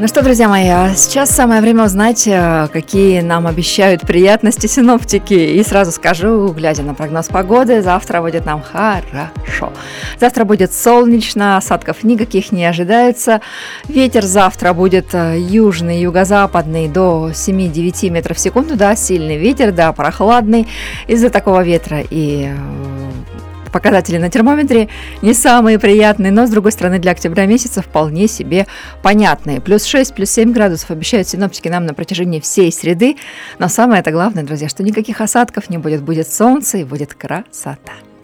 Ну что, друзья мои, а сейчас самое время узнать, какие нам обещают приятности синоптики. И сразу скажу, глядя на прогноз погоды, завтра будет нам хорошо. Завтра будет солнечно, осадков никаких не ожидается. Ветер завтра будет южный, юго-западный до 7-9 метров в секунду. Да, сильный ветер, да, прохладный. Из-за такого ветра и показатели на термометре не самые приятные, но, с другой стороны, для октября месяца вполне себе понятные. Плюс 6, плюс 7 градусов обещают синоптики нам на протяжении всей среды. Но самое это главное, друзья, что никаких осадков не будет. Будет солнце и будет красота.